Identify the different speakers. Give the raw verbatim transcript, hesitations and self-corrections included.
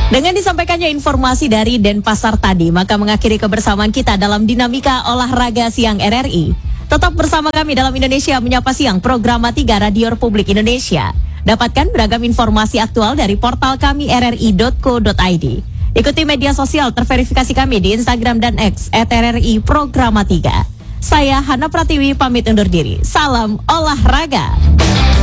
Speaker 1: Dengan disampaikannya informasi dari Denpasar tadi, maka mengakhiri kebersamaan kita dalam dinamika olahraga siang R R I. Tetap bersama kami dalam Indonesia Menyapa Siang, program tiga Radio Republik Indonesia. Dapatkan beragam informasi aktual dari portal kami r r i dot co dot i d. Ikuti media sosial terverifikasi kami di Instagram dan X et r r i Programa tiga. Saya Hana Pratiwi pamit undur diri. Salam olahraga.